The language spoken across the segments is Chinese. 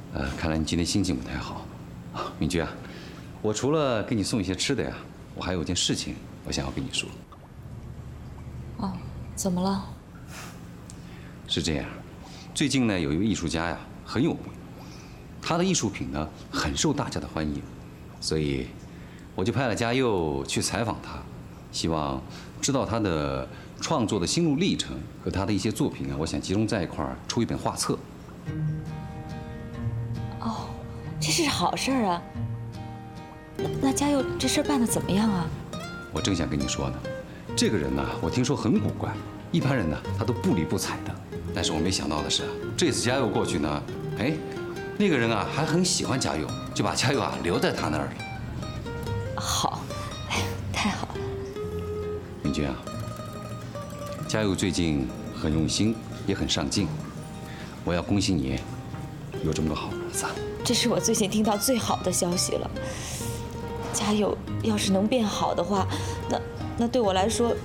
看来你今天心情不太好。敏君啊，我除了给你送一些吃的呀，我还有件事情我想要跟你说。 哦，怎么了？ 是这样，最近呢有一位艺术家呀很有名，他的艺术品呢很受大家的欢迎，所以我就派了嘉佑去采访他，希望知道他的创作的心路历程和他的一些作品啊，我想集中在一块儿出一本画册。 哦，这是好事儿啊。那嘉佑这事儿办得怎么样啊？ 我正想跟你说呢，这个人呢，我听说很古怪，一般人呢他都不理不睬的。但是我没想到的是，这次嘉佑过去呢，哎，那个人啊还很喜欢嘉佑，就把嘉佑啊留在他那儿了。 好，哎呀，太好了。 敏君啊，嘉佑最近很用心，也很上进，我要恭喜你，有这么个好儿子。 这是我最近听到最好的消息了。嘉佑要是能变好的话，那对我来说，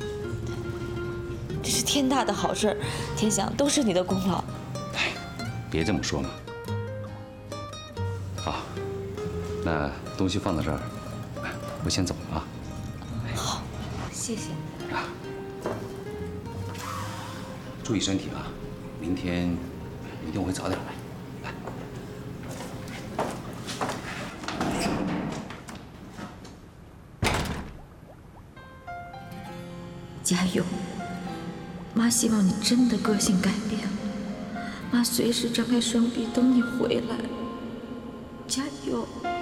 这是天大的好事儿。天祥，都是你的功劳。 哎，别这么说嘛。好，那东西放到这儿，我先走了啊。 好，谢谢。 注意身体啊！明天我会早点来。 加油，妈希望你真的个性改变了，妈随时张开双臂等你回来。加油。